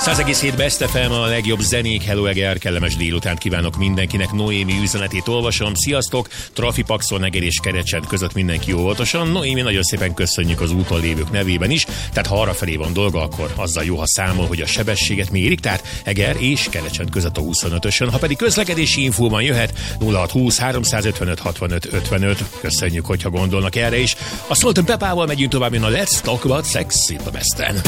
100,7 Best FM, a legjobb zenék. Hello Eger, kellemes délutánt kívánok mindenkinek. Noémi üzenetét olvasom. Sziasztok! Trafipaxon, Eger és Kerecsend között mindenki óvatosan. Noémi, nagyon szépen köszönjük az úton lévők nevében is. Tehát ha arrafelé van dolga, akkor azzal jó, ha számol, hogy a sebességet mérik. Tehát Eger és Kerecsend között a 25-ösön. Ha pedig közlekedési infóban jöhet, 0620 355 65 55. Köszönjük, hogyha gondolnak erre is. A Sultan Pepával megyünk tovább, a Let's Talk About Sex itt a Besten.